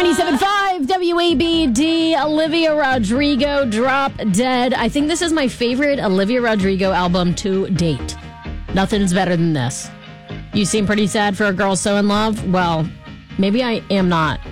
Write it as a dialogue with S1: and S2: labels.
S1: 97.5 WABD, Olivia Rodrigo, Drop Dead. I think this is my favorite Olivia Rodrigo album to date. Nothing's better than this. You seem pretty sad for a girl so in love? Well, maybe I am not.